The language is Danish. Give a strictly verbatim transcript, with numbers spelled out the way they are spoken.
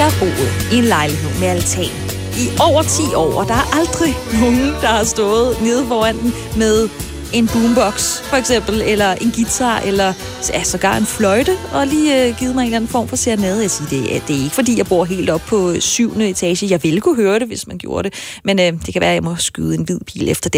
har boet i en lejlighed med altan i over ti år, og der er aldrig nogen, der har stået nede foran den med en boombox, for eksempel, eller en guitar, eller ja, sågar en fløjte, og lige øh, givet mig en eller anden form for serenade. Jeg siger, det, er, det er ikke, fordi jeg bor helt op på syvende etage. Jeg ville kunne høre det, hvis man gjorde det, men øh, det kan være, at jeg må skyde en hvid bil efter den.